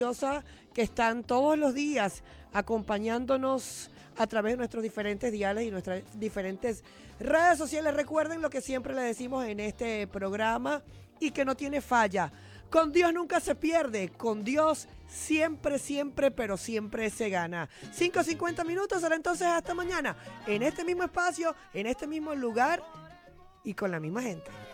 que están todos los días acompañándonos a través de nuestros diferentes diales y nuestras diferentes redes sociales. Recuerden lo que siempre le decimos en este programa y que no tiene falla. Con Dios nunca se pierde, con Dios siempre, siempre, pero siempre se gana. 5:50 minutos, ahora entonces hasta mañana, en este mismo espacio, en este mismo lugar y con la misma gente.